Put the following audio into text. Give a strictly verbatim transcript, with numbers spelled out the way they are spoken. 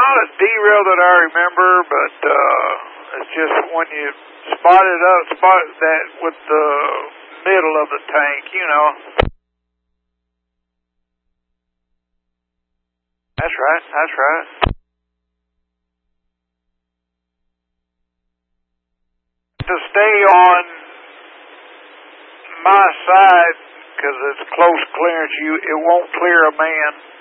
not a derail that I remember, but uh, it's just when you spot it up, spot that with the middle of the tank, you know. That's right, that's right. To stay on my side, because it's close clearance, you it won't clear a man.